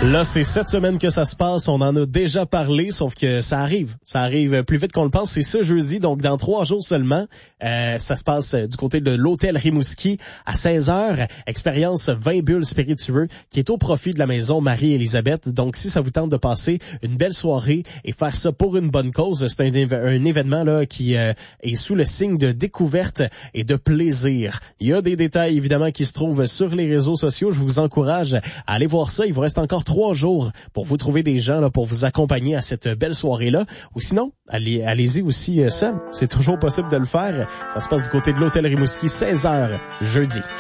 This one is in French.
Là, c'est cette semaine que ça se passe. On en a déjà parlé, sauf que ça arrive. Ça arrive plus vite qu'on le pense. C'est ce jeudi, donc dans 3 jours seulement. Ça se passe du côté de l'hôtel Rimouski à 16h. Expérience 20 bulles spiritueux qui est au profit de la maison Marie-Élisabeth. Donc, si ça vous tente de passer une belle soirée et faire ça pour une bonne cause, c'est un événement là qui est sous le signe de découverte et de plaisir. Il y a des détails, évidemment, qui se trouvent sur les réseaux sociaux. Je vous encourage à aller voir ça. Il vous reste encore 3 jours pour vous trouver des gens là pour vous accompagner à cette belle soirée-là. Ou sinon, allez-y aussi seul. C'est toujours possible de le faire. Ça se passe du côté de l'hôtel Rimouski, 16h, jeudi.